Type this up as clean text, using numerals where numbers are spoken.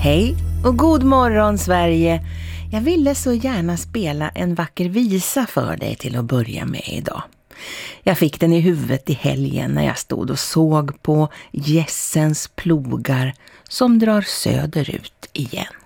Hej och god morgon Sverige! Jag ville så gärna spela en vacker visa för dig till att börja med idag. Jag fick den i huvudet i helgen när jag stod och såg på gässens plogar som drar söderut igen.